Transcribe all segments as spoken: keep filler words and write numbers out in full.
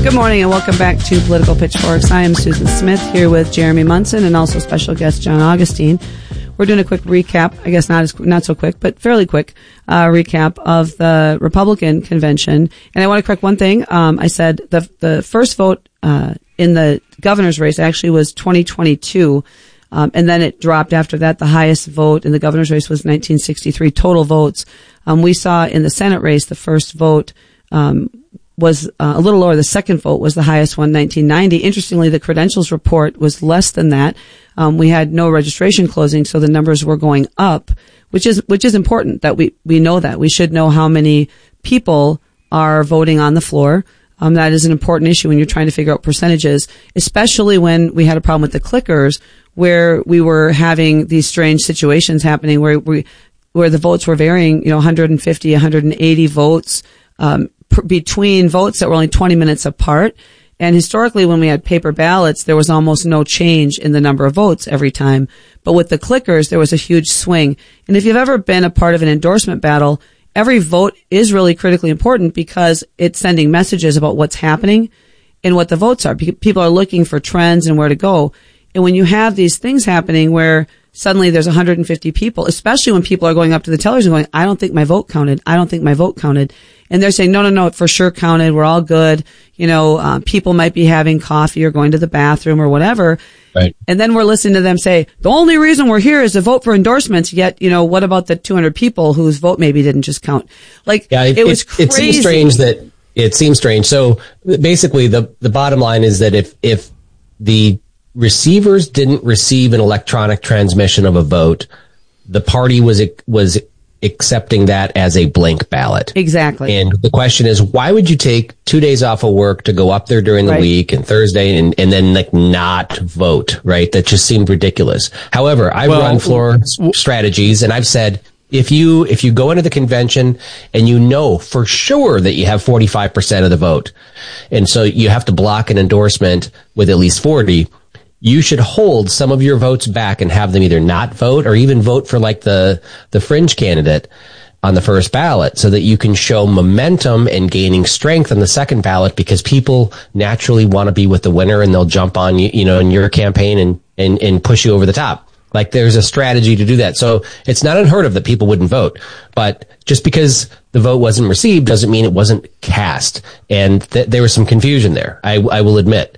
Good morning and welcome back to Political Pitchforks. I am Susan Smith here with Jeremy Munson and also special guest John Augustine. We're doing a quick recap, I guess not as not so quick, but fairly quick uh, recap of the Republican convention. And I want to correct one thing. Um, I said the the first vote uh, in the governor's race actually was twenty twenty-two, um, and then it dropped after that. The highest vote in the governor's race was nineteen sixty-three total votes. Um, we saw in the Senate race the first vote um, was uh, a little lower. The second vote was the highest one, nineteen ninety. Interestingly, the credentials report was less than that. Um, we had no registration closing, so the numbers were going up, which is which is important that we we know that. We should know how many people are voting on the floor. Um, that is an important issue when you're trying to figure out percentages, especially when we had a problem with the clickers, where we were having these strange situations happening where we where the votes were varying, you know, one hundred fifty, one hundred eighty votes. Um, between votes that were only twenty minutes apart. And historically, when we had paper ballots, there was almost no change in the number of votes every time. But with the clickers, there was a huge swing. And if you've ever been a part of an endorsement battle, every vote is really critically important because it's sending messages about what's happening and what the votes are. People are looking for trends and where to go. And when you have these things happening where suddenly there's one hundred fifty people, especially when people are going up to the tellers and going, I don't think my vote counted. I don't think my vote counted. And they're saying, no, no, no, it for sure counted. We're all good. You know, uh, people might be having coffee or going to the bathroom or whatever. Right. And then we're listening to them say, the only reason we're here is to vote for endorsements. Yet, you know, what about the two hundred people whose vote maybe didn't just count? Like, yeah, it, it was it, crazy. It seems strange that it seems strange. So basically the, the bottom line is that if, if the receivers didn't receive an electronic transmission of a vote, the party was, was accepting that as a blank ballot. Exactly. And the question is, why would you take two days off of work to go up there during the right. week and Thursday and, and then like not vote, right? That just seemed ridiculous. However, I've well, run floor w- strategies and I've said, if you, if you go into the convention and you know for sure that you have forty-five percent of the vote, and so you have to block an endorsement with at least forty, you should hold some of your votes back and have them either not vote or even vote for like the, the fringe candidate on the first ballot so that you can show momentum and gaining strength on the second ballot because people naturally want to be with the winner and they'll jump on you, you know, in your campaign and, and, and push you over the top. Like there's a strategy to do that. So it's not unheard of that people wouldn't vote, but just because the vote wasn't received doesn't mean it wasn't cast. And th- there was some confusion there. I, I will admit.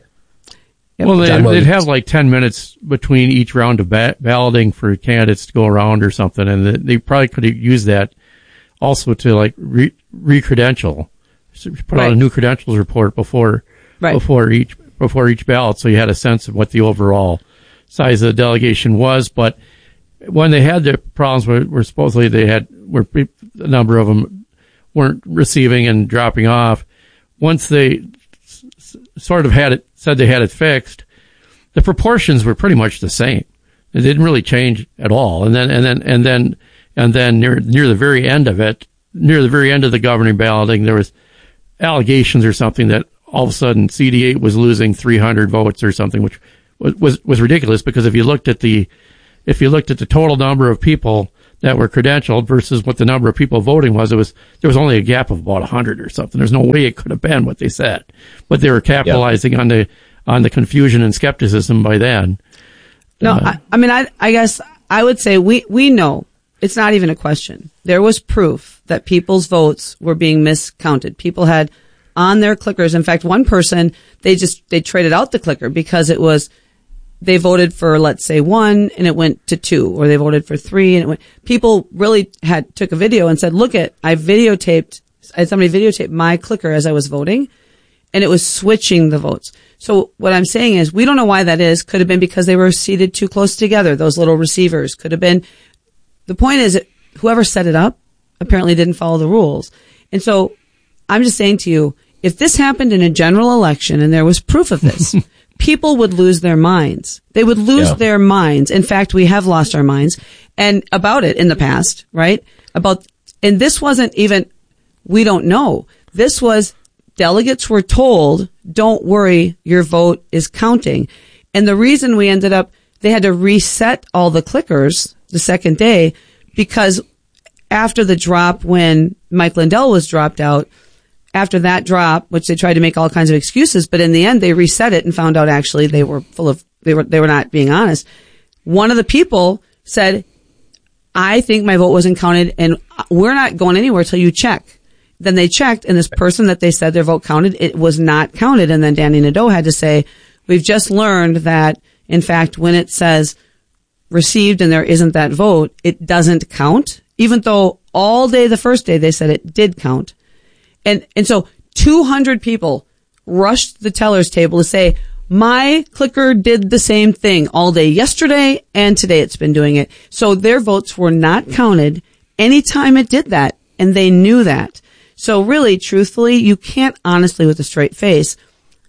Well, they, they'd have like ten minutes between each round of ba- balloting for candidates to go around or something, and they probably could have used that also to like re- re-credential, put right. out a new credentials report before right. before each before each ballot, so you had a sense of what the overall size of the delegation was. But when they had the problems where, where supposedly they had where a number of them weren't receiving and dropping off, once they s- sort of had it. Said they had it fixed, the proportions were pretty much the same. It didn't really change at all. And then, and then, and then, and then near, near the very end of it, near the very end of the governing balloting, there was allegations or something that all of a sudden C D eight was losing three hundred votes or something, which was, was, was ridiculous because if you looked at the, if you looked at the total number of people that were credentialed versus what the number of people voting was, it was, there was only a gap of about a hundred or something. There's no way it could have been what they said, but they were capitalizing yep. on the, on the confusion and skepticism by then. No, uh, I, I mean, I, I guess I would say we, we know it's not even a question. There was proof that people's votes were being miscounted. People had on their clickers. In fact, one person, they just, they traded out the clicker because it was, they voted for, let's say, one and it went to two, or they voted for three and it went, people really had, took a video and said, look at, I videotaped, I had somebody videotape my clicker as I was voting and it was switching the votes. So what I'm saying is we don't know why that is. Could have been because they were seated too close together. Those little receivers could have been. The point is that whoever set it up apparently didn't follow the rules. And so I'm just saying to you, if this happened in a general election and there was proof of this, people would lose their minds. They would lose yeah. their minds. In fact, we have lost our minds and about it in the past, right? About, and this wasn't even, we don't know. This was delegates were told, don't worry, your vote is counting. And the reason we ended up, they had to reset all the clickers the second day because after the drop when Mike Lindell was dropped out, after that drop, which they tried to make all kinds of excuses, but in the end they reset it and found out actually they were full of, they were, they were not being honest. One of the people said, I think my vote wasn't counted and we're not going anywhere till you check. Then they checked and this person that they said their vote counted, it was not counted. And then Danny Nadeau had to say, we've just learned that in fact, when it says received and there isn't that vote, it doesn't count, even though all day the first day they said it did count. And, and so two hundred people rushed the teller's table to say, my clicker did the same thing all day yesterday and today it's been doing it. So their votes were not counted anytime it did that. And they knew that. So really, truthfully, you can't honestly with a straight face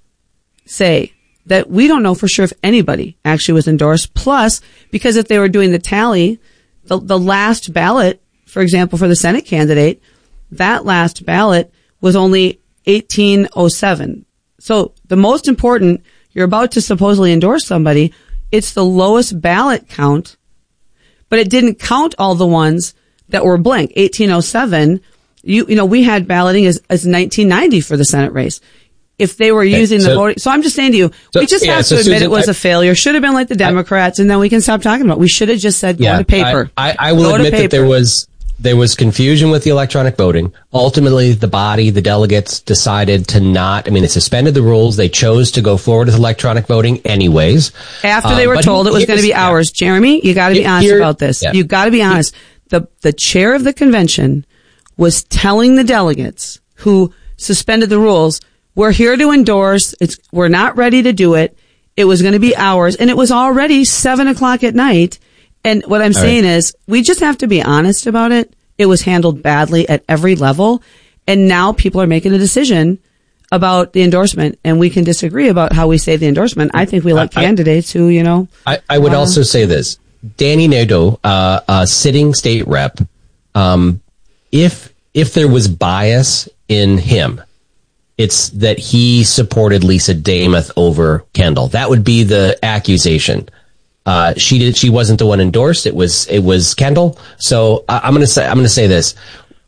say that we don't know for sure if anybody actually was endorsed. Plus, because if they were doing the tally, the, the last ballot, for example, for the Senate candidate, that last ballot was only eighteen oh seven. So the most important, you're about to supposedly endorse somebody, it's the lowest ballot count, but it didn't count all the ones that were blank. eighteen oh seven, you, you know, we had balloting as, as nineteen ninety for the Senate race. If they were using okay, so, the voting, so I'm just saying to you, so, we just yeah, have to so admit Susan, it was I, a failure. Should have been like the Democrats, I, and then we can stop talking about it. We should have just said, yeah, go to paper. I, I, I will admit that there was, there was confusion with the electronic voting. Ultimately, the body, the delegates decided to not, I mean, they suspended the rules. They chose to go forward with electronic voting anyways. After they were um, told it was going to be yeah. hours. Jeremy, you got to be honest here, about this. Yeah. You got to be honest. The, the chair of the convention was telling the delegates who suspended the rules, we're here to endorse. It's, we're not ready to do it. It was going to be hours, and it was already seven o'clock at night. And what I'm All saying right. is, we just have to be honest about it. It was handled badly at every level, and now people are making a decision about the endorsement, and we can disagree about how we say the endorsement. I think we like I, candidates who, you know. I, I would uh, also say this: Danny Nadeau, uh, a sitting state rep, um, if if there was bias in him, it's that he supported Lisa Demuth over Kendall. That would be the accusation. Uh, she did. She wasn't the one endorsed. It was. It was Kendall. So uh, I'm going to say. I'm going to say this.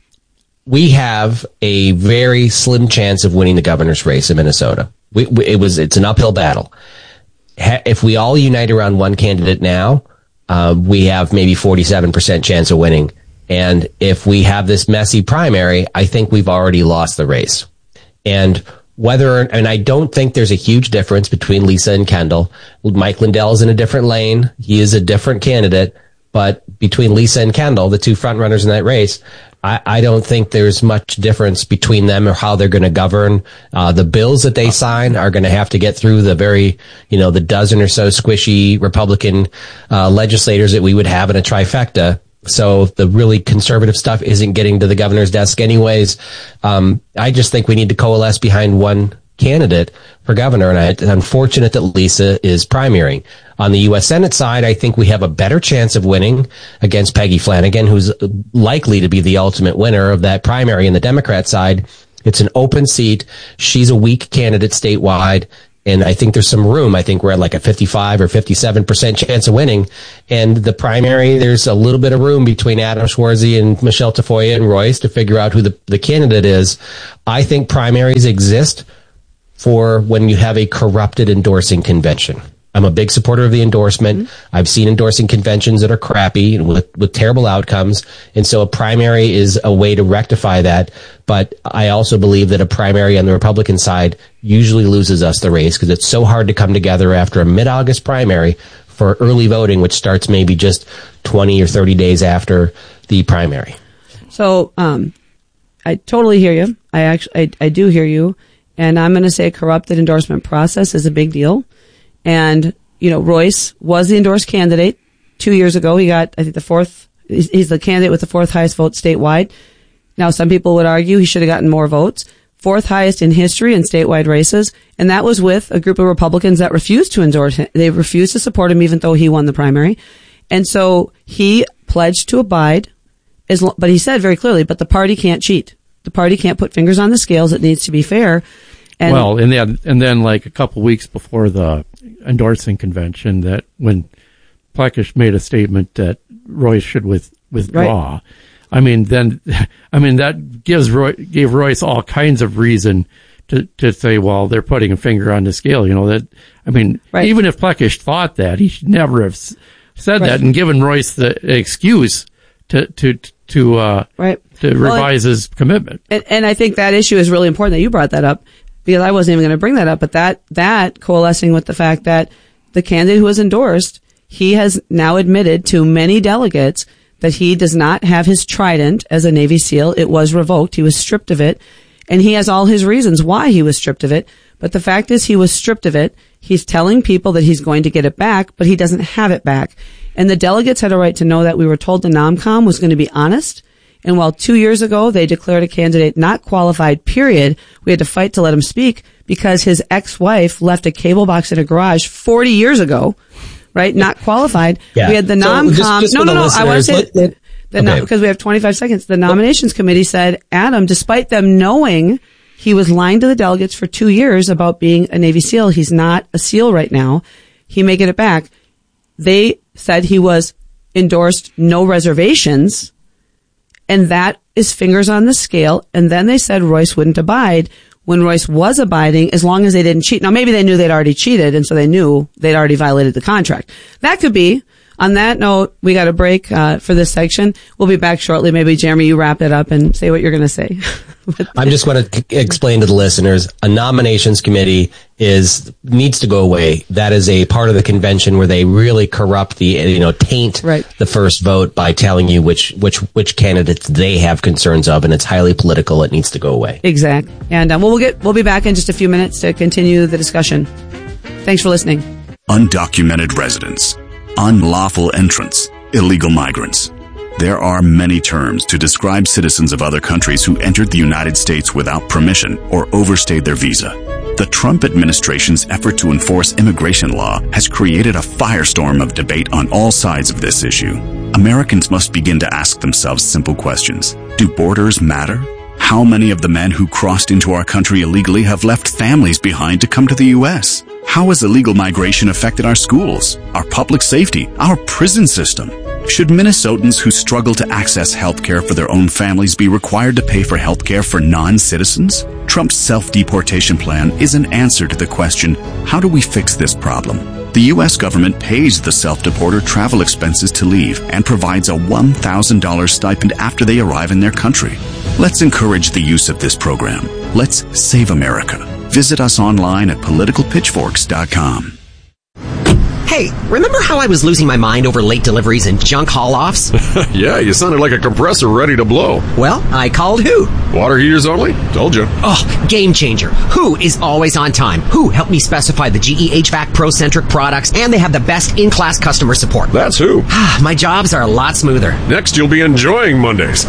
We have a very slim chance of winning the governor's race in Minnesota. We, we, it was. It's an uphill battle. Ha, if we all unite around one candidate now, uh, we have maybe forty-seven percent chance of winning. And if we have this messy primary, I think we've already lost the race. And whether, and I don't think there's a huge difference between Lisa and Kendall. Mike Lindell's in a different lane. He is a different candidate. But between Lisa and Kendall, the two front runners in that race, I, I don't think there's much difference between them or how they're going to govern. Uh, the bills that they sign are going to have to get through the very, you know, the dozen or so squishy Republican uh, legislators that we would have in a trifecta. So the really conservative stuff isn't getting to the governor's desk anyways. Um, I just think we need to coalesce behind one candidate for governor. And I, it's unfortunate that Lisa is primarying. On the U S Senate side, I think we have a better chance of winning against Peggy Flanagan, who's likely to be the ultimate winner of that primary in the Democrat side. It's an open seat. She's a weak candidate statewide. And I think there's some room. I think we're at like a fifty-five or fifty-seven percent chance of winning. And the primary, there's a little bit of room between Adam Schwarzy and Michelle Tafoya and Royce to figure out who the, the candidate is. I think primaries exist for when you have a corrupted endorsing convention. I'm a big supporter of the endorsement. Mm-hmm. I've seen endorsing conventions that are crappy with, with terrible outcomes. And so a primary is a way to rectify that. But I also believe that a primary on the Republican side usually loses us the race because it's so hard to come together after a mid-August primary for early voting, which starts maybe just twenty or thirty days after the primary. So, um, I totally hear you. I actually, I, I do hear you. And I'm going to say corrupted endorsement process is a big deal. And, you know, Royce was the endorsed candidate two years ago. He got, I think, the fourth, he's the candidate with the fourth highest vote statewide. Now, some people would argue he should have gotten more votes. Fourth highest in history in statewide races. And that was with a group of Republicans that refused to endorse him. They refused to support him even though he won the primary. And so he pledged to abide, as lo- but he said very clearly, but the party can't cheat. The party can't put fingers on the scales. It needs to be fair. And well, and then, and then like a couple weeks before the endorsing convention, that when Plekish made a statement that Royce should with, withdraw, I mean, then, I mean, that gives Roy, gave Royce all kinds of reason to, to say, well, they're putting a finger on the scale. You know, that, I mean, right. even if Plekish thought that, he should never have said right. that and given Royce the excuse to, to, to, uh, right. to well, revise and, his commitment. And, and I think that issue is really important that you brought that up, because I wasn't even going to bring that up, but that, that coalescing with the fact that the candidate who was endorsed, he has now admitted to many delegates that he does not have his trident as a Navy SEAL. It was revoked. He was stripped of it. And he has all his reasons why he was stripped of it. But the fact is he was stripped of it. He's telling people that he's going to get it back, but he doesn't have it back. And the delegates had a right to know that. We were told the NOMCOM was going to be honest. And while two years ago they declared a candidate not qualified, period, we had to fight to let him speak because his ex-wife left a cable box in a garage forty years ago, right? Not qualified. Yeah. We had the so NOMCOM. Just, just no, no, no. I want to say let, let, the okay. no, because we have twenty-five seconds. The nominations committee said, Adam, despite them knowing he was lying to the delegates for two years about being a Navy SEAL, he's not a SEAL right now. He may get it back. They said he was endorsed no reservations. And that is fingers on the scale. And then they said Royce wouldn't abide when Royce was abiding, as long as they didn't cheat. Now, maybe they knew they'd already cheated, and so they knew they'd already violated the contract. That could be. On that note, we got a break uh, for this section. We'll be back shortly. Maybe, Jeremy, you wrap it up and say what you're going to say. I'm just going to explain to the listeners, a nominations committee is needs to go away. That is a part of the convention where they really corrupt the, you know, taint right. the first vote by telling you which, which, which candidates they have concerns of, and it's highly political. It needs to go away. Exactly. And um, we'll get, we'll be back in just a few minutes to continue the discussion. Thanks for listening. Undocumented residents, unlawful entrants, illegal migrants. There are many terms to describe citizens of other countries who entered the United States without permission or overstayed their visa. The Trump administration's effort to enforce immigration law has created a firestorm of debate on all sides of this issue. Americans must begin to ask themselves simple questions. Do borders matter? How many of the men who crossed into our country illegally have left families behind to come to the U S? How has illegal migration affected our schools, our public safety, our prison system? Should Minnesotans who struggle to access health care for their own families be required to pay for health care for non-citizens? Trump's self-deportation plan is an answer to the question, how do we fix this problem? The U S government pays the self-deporter travel expenses to leave and provides a one thousand dollars stipend after they arrive in their country. Let's encourage the use of this program. Let's save America. Visit us online at political pitchforks dot com. Hey, remember how I was losing my mind over late deliveries and junk haul-offs? Yeah, you sounded like a compressor ready to blow. Well, I called Who. Water heaters only? Told you. Oh, game changer. Who is always on time. Who helped me specify the G E H V A C Pro-centric products, and they have the best in-class customer support. That's Who. My jobs are a lot smoother. Next, you'll be enjoying Mondays.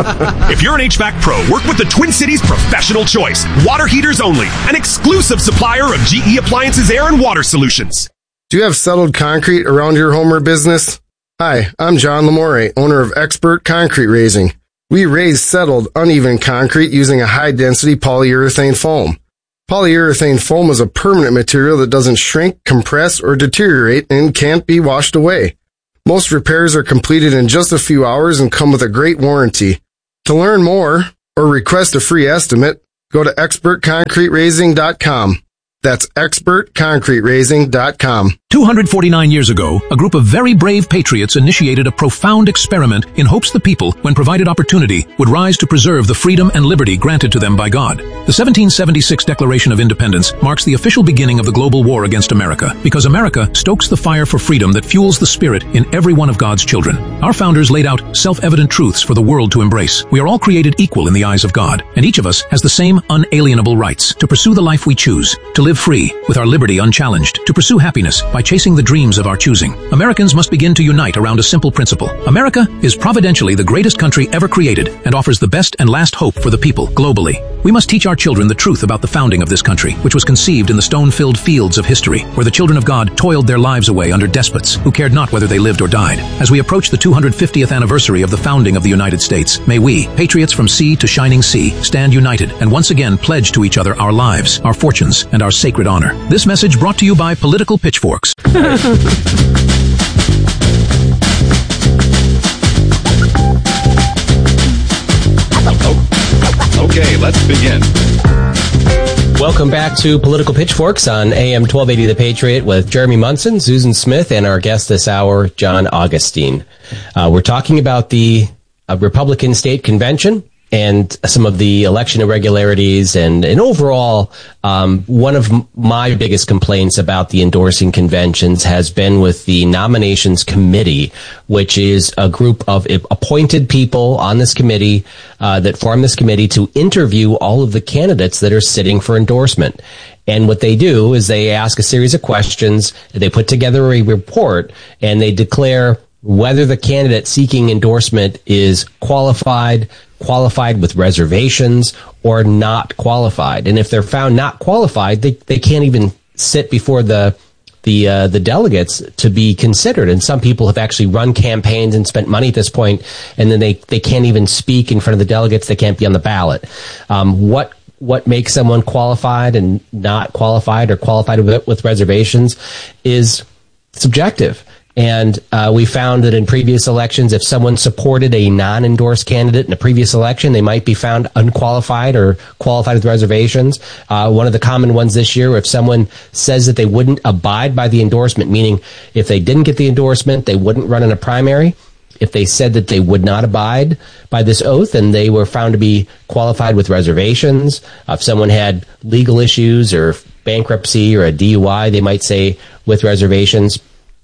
If you're an H V A C Pro, work with the Twin Cities Professional Choice. Water heaters only. An exclusive supplier of G E Appliances Air and Water Solutions. Do you have settled concrete around your home or business? Hi, I'm John Lamore, owner of Expert Concrete Raising. We raise settled, uneven concrete using a high-density polyurethane foam. Polyurethane foam is a permanent material that doesn't shrink, compress, or deteriorate and can't be washed away. Most repairs are completed in just a few hours and come with a great warranty. To learn more or request a free estimate, go to expert concrete raising dot com. That's expert concrete raising dot com. two hundred forty-nine years ago, a group of very brave patriots initiated a profound experiment in hopes the people, when provided opportunity, would rise to preserve the freedom and liberty granted to them by God. The seventeen seventy-six Declaration of Independence marks the official beginning of the global war against America, because America stokes the fire for freedom that fuels the spirit in every one of God's children. Our founders laid out self-evident truths for the world to embrace. We are all created equal in the eyes of God, and each of us has the same unalienable rights to pursue the life we choose, to live free, with our liberty unchallenged, to pursue happiness by chasing the dreams of our choosing. Americans must begin to unite around a simple principle. America is providentially the greatest country ever created and offers the best and last hope for the people globally. We must teach our children the truth about the founding of this country, which was conceived in the stone-filled fields of history, where the children of God toiled their lives away under despots who cared not whether they lived or died. As we approach the two hundred fiftieth anniversary of the founding of the United States, may we, patriots from sea to shining sea, stand united and once again pledge to each other our lives, our fortunes, and our sacred honor. This message brought to you by Political Pitchforks. Okay, let's begin. Welcome back to Political Pitchforks on A M twelve eighty The Patriot with Jeremy Munson, Susan Smith, and our guest this hour, John Augustine. Uh, we're talking about the uh, Republican State Convention and some of the election irregularities, and, and overall, um, one of m- my biggest complaints about the endorsing conventions has been with the nominations committee, which is a group of appointed people on this committee uh, that form this committee to interview all of the candidates that are sitting for endorsement. And what they do is they ask a series of questions, they put together a report, and they declare whether the candidate seeking endorsement is qualified, qualified with reservations, or not qualified. And if they're found not qualified, they, they can't even sit before the the uh, the delegates to be considered. And some people have actually run campaigns and spent money at this point, and then they, they can't even speak in front of the delegates. They can't be on the ballot. Um, what what makes someone qualified and not qualified, or qualified with, with reservations, is subjective. And uh, we found that in previous elections, if someone supported a non-endorsed candidate in a previous election, they might be found unqualified or qualified with reservations. Uh, one of the common ones this year, if someone says that they wouldn't abide by the endorsement, meaning if they didn't get the endorsement, they wouldn't run in a primary. If they said that they would not abide by this oath and they were found to be qualified with reservations, uh, if someone had legal issues or bankruptcy or a D U I, they might say with reservations.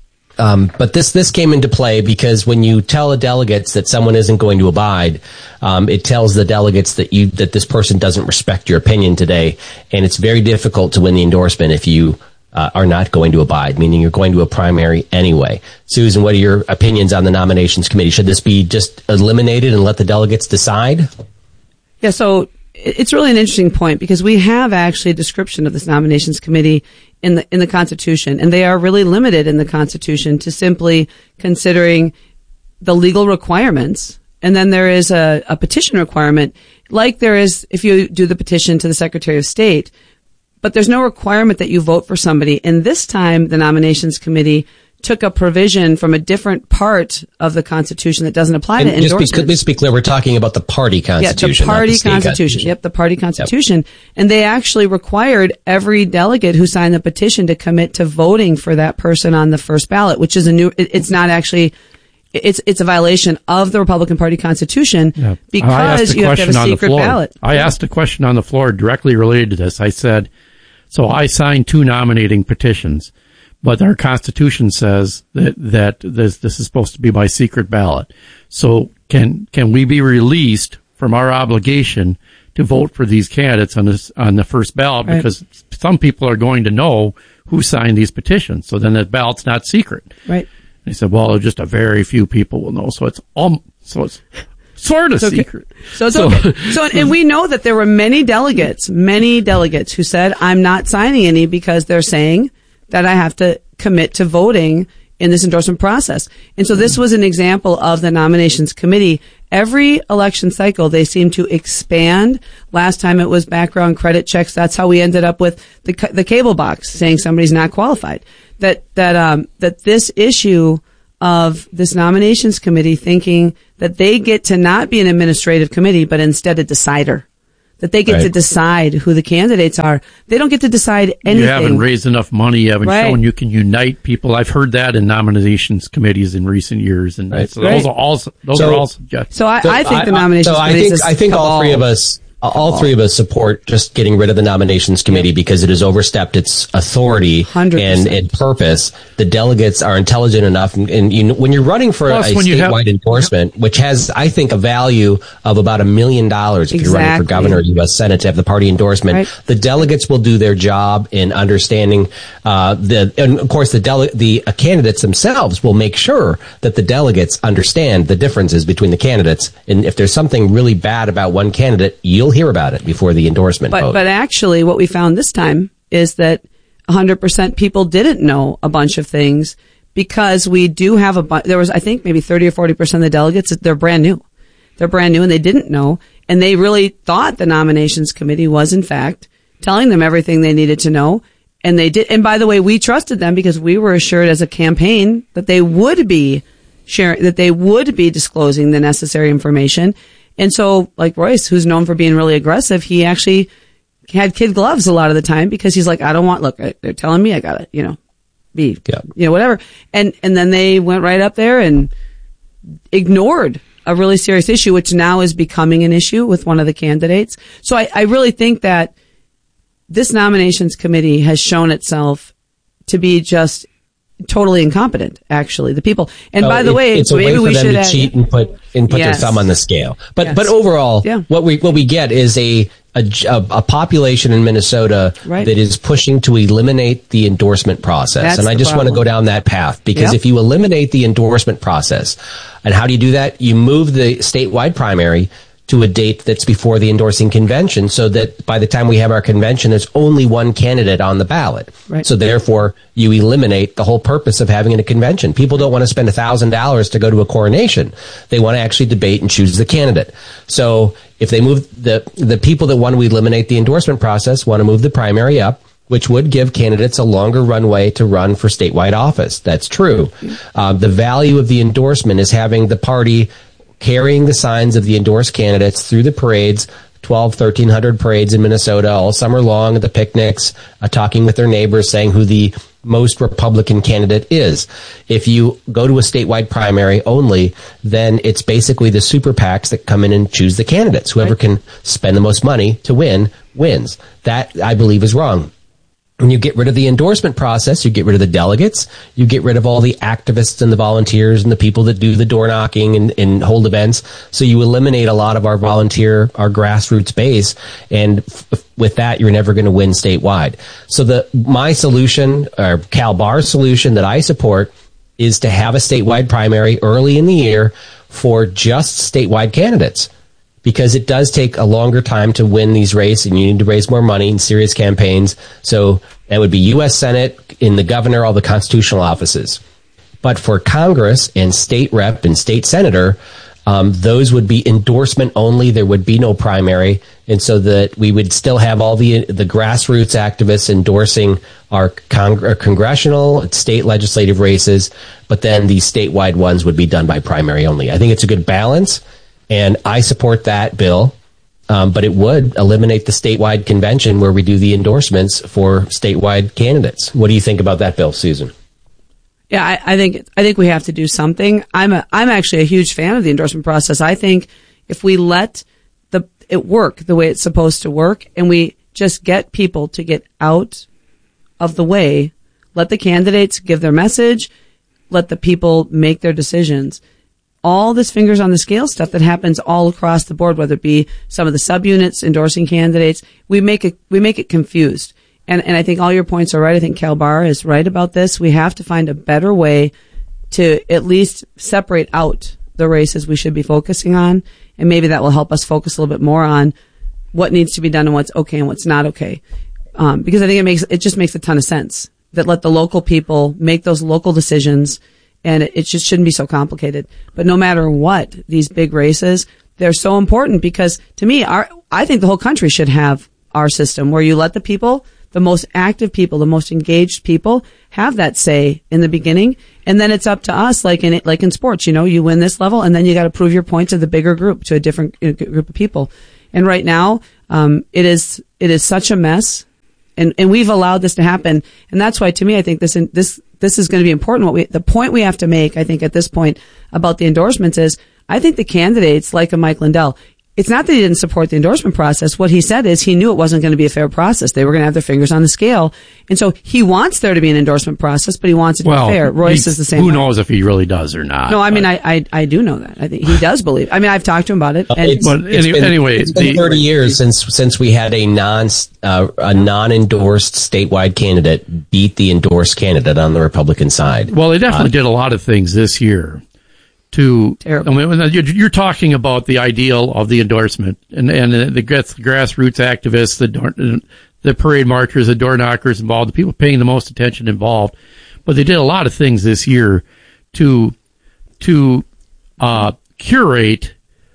Um, but this this came into play because when you tell the delegates that someone isn't going to abide, um, it tells the delegates that you that this person doesn't respect your opinion today, and it's very difficult to win the endorsement if you uh, are not going to abide, meaning you're going to a primary anyway. Susan, what are your opinions on the nominations committee? Should this be just eliminated and let the delegates decide? Yeah, so it's really an interesting point because we have actually a description of this nominations committee in the in the Constitution, and they are really limited in the Constitution to simply considering the legal requirements. And then there is a, a petition requirement, like there is if you do the petition to the Secretary of State, but there's no requirement that you vote for somebody. And this time, the nominations committee took a provision from a different part of the Constitution that doesn't apply and to endorsements. Just be, just be clear, we're talking about the party Constitution. Yeah, the party the constitution. constitution. Yep, the party Constitution. Yep. And they actually required every delegate who signed the petition to commit to voting for that person on the first ballot, which is a new, it, it's not actually, it's it's a violation of the Republican Party Constitution yeah. because you have to have a secret ballot. I asked a question on the floor directly related to this. I said, so I signed two nominating petitions. But our Constitution says that, that this, this is supposed to be by secret ballot. So can, can we be released from our obligation to vote for these candidates on this, on the first ballot? Right. Because some people are going to know who signed these petitions. So then the ballot's not secret. Right. They said, well, just a very few people will know. So it's all, so it's sort of it's okay. secret. So it's so, okay. So, and we know that there were many delegates, many delegates who said, I'm not signing any because they're saying that I have to commit to voting in this endorsement process. And so this was an example of the nominations committee. Every election cycle, they seem to expand. Last time it was background credit checks. That's how we ended up with the the cable box saying somebody's not qualified. That, that, um, that this issue of this nominations committee thinking that they get to not be an administrative committee, but instead a decider. That they get right. to decide who the candidates are. They don't get to decide anything. You haven't raised enough money. You haven't right. shown you can unite people. I've heard that in nominations committees in recent years, and right. so those right. are all those so, are all suggestions. So I, so I think I, the nominations so committee. I think I think all three of us. All three of us support just getting rid of the nominations committee because it has overstepped its authority and, and purpose. The delegates are intelligent enough, and, and you know, when you're running for Plus, a statewide have, endorsement, yeah. which has, I think, a value of about a million dollars if exactly. you're running for governor or U S Senate to have the party endorsement, right. the delegates will do their job in understanding uh, the, and of course, the dele- the uh, candidates themselves will make sure that the delegates understand the differences between the candidates, and if there's something really bad about one candidate, you'll hear about it before the endorsement but, vote. But actually, what we found this time is that one hundred percent people didn't know a bunch of things because we do have a bunch. There was, I think, maybe thirty or forty percent of the delegates, they're brand new. They're brand new and they didn't know. And they really thought the nominations committee was, in fact, telling them everything they needed to know. And they did. And by the way, we trusted them because we were assured as a campaign that they would be sharing, that they would be disclosing the necessary information. And so, like Royce, who's known for being really aggressive, he actually had kid gloves a lot of the time because he's like, I don't want, look, they're telling me I gotta, you know, be, yeah. you know, whatever. And, and then they went right up there and ignored a really serious issue, which now is becoming an issue with one of the candidates. So I, I really think that this nominations committee has shown itself to be just totally incompetent, actually. The people, and oh, by the it, way, it's a maybe way for we them should to add, cheat and put and put yes. their thumb on the scale. But yes. but overall, yeah. what we what we get is a a, a population in Minnesota right. that is pushing to eliminate the endorsement process. That's and I just problem. want to go down that path because yep. if you eliminate the endorsement process, and how do you do that? You move the statewide primary to a date that's before the endorsing convention so that by the time we have our convention, there's only one candidate on the ballot. Right. So therefore, you eliminate the whole purpose of having a convention. People don't want to spend one thousand dollars to go to a coronation. They want to actually debate and choose the candidate. So if they move the, the people that want to eliminate the endorsement process want to move the primary up, which would give candidates a longer runway to run for statewide office. That's true. Um, the value of the endorsement is having the party carrying the signs of the endorsed candidates through the parades, twelve, thirteen hundred parades in Minnesota all summer long at the picnics, uh, talking with their neighbors, saying who the most Republican candidate is. If you go to a statewide primary only, then it's basically the super PACs that come in and choose the candidates. Whoever right. can spend the most money to win, wins. That, I believe, is wrong. When you get rid of the endorsement process, you get rid of the delegates, you get rid of all the activists and the volunteers and the people that do the door knocking and, and hold events. So you eliminate a lot of our volunteer, our grassroots base. And f- with that, you're never going to win statewide. So the, my solution, or Cal Bar's solution that I support, is to have a statewide primary early in the year for just statewide candidates. Because it does take a longer time to win these races, and you need to raise more money in serious campaigns. So that would be U S Senate, in the governor, all the constitutional offices. But for Congress and state rep and state senator, um, those would be endorsement only. There would be no primary. And so that we would still have all the the grassroots activists endorsing our, con- our congressional, state legislative races. But then these statewide ones would be done by primary only. I think it's a good balance. And I support that bill, um, but it would eliminate the statewide convention where we do the endorsements for statewide candidates. What do you think about that bill, Susan? Yeah, I, I think I think we have to do something. I'm a I'm actually a huge fan of the endorsement process. I think if we let the it work the way it's supposed to work, and we just get people to get out of the way, let the candidates give their message, let the people make their decisions. All this fingers on the scale stuff that happens all across the board, whether it be some of the subunits endorsing candidates, we make it, we make it confused. And, and I think all your points are right. I think Cal Bar is right about this. We have to find a better way to at least separate out the races we should be focusing on. And maybe that will help us focus a little bit more on what needs to be done and what's okay and what's not okay. Um, because I think it makes, it just makes a ton of sense that let the local people make those local decisions. And it just shouldn't be so complicated. But no matter what, these big races, they're so important because to me, our, I think the whole country should have our system where you let the people, the most active people, the most engaged people have that say in the beginning. And then it's up to us, like in, like in sports, you know, you win this level and then you got to prove your point to the bigger group, to a different group of people. And right now, um, it is, it is such a mess. And, and we've allowed this to happen. And that's why, to me, I think this, this, this is going to be important. What we, the point we have to make, I think, at this point about the endorsements is, I think the candidates, like a Mike Lindell, it's not that he didn't support the endorsement process. What he said is he knew it wasn't going to be a fair process. They were going to have their fingers on the scale. And so he wants there to be an endorsement process, but he wants it to well, be fair. Royce is the same Who way. knows if he really does or not? No, I mean, I, I, I do know that. I think he does believe. I mean, I've talked to him about it. And it's, but it's any, been, anyway, it's been the, thirty years since since we had a non uh, a non-endorsed statewide candidate beat the endorsed candidate on the Republican side. Well, they definitely uh, did a lot of things this year. To, Terrible. I mean, you're, you're talking about the ideal of the endorsement and, and the, the grassroots activists, the, the parade marchers, the door knockers involved, the people paying the most attention involved. But they did a lot of things this year to, to, uh, curate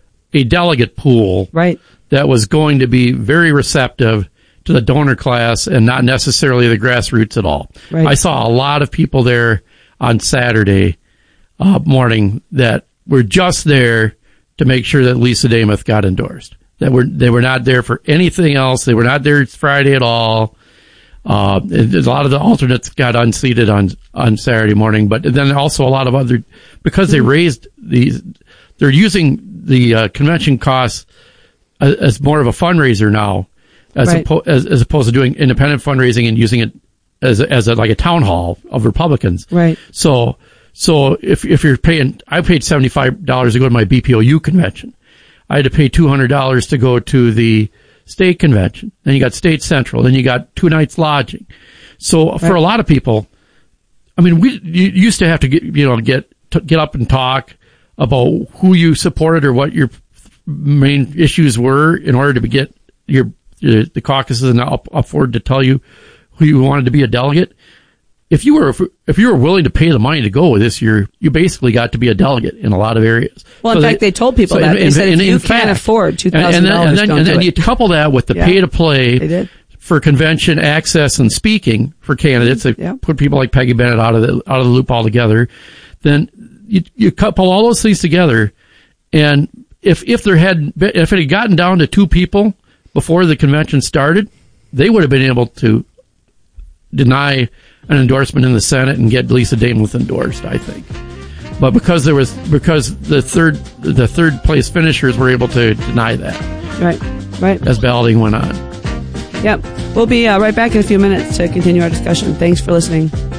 a delegate pool. Right. That was going to be very receptive to the donor class and not necessarily the grassroots at all. Right. I saw a lot of people there on Saturday Uh, morning that were just there to make sure that Lisa Damuth got endorsed. That were they were not there for anything else. They were not there Friday at all. Uh, a lot of the alternates got unseated on on Saturday morning, but then also a lot of other because they raised these. They're using the uh, convention costs as, as more of a fundraiser now, as, right. oppo- as as opposed to doing independent fundraising and using it as a, as a, like a town hall of Republicans. Right. So so if if you're paying, I paid seventy-five dollars to go to my B P O U convention. I had to pay two hundred dollars to go to the state convention. Then you got State Central. Then you got two nights lodging. So for right. a lot of people, I mean, we you used to have to get you know get to get up and talk about who you supported or what your main issues were in order to get your, your the caucuses and up, up forward to tell you who you wanted to be a delegate. If you were if you were willing to pay the money to go with this year, you basically got to be a delegate in a lot of areas. Well, so in fact, they, they told people so that. In, they in, said in, if you in can't fact, afford two thousand dollars, and then, and then, don't and then do you it. couple that with the yeah. pay to play They did. for convention access and speaking for candidates that yeah. put people like Peggy Bennett out of the out of the loop altogether. Then you you couple all those things together, and if if there had been, if it had gotten down to two people before the convention started, they would have been able to deny an endorsement in the Senate and get Lisa Damuth endorsed, I think. But because there was because the third the third place finishers were able to deny that. Right, right. As balloting went on. Yep. We'll be uh, right back in a few minutes to continue our discussion. Thanks for listening.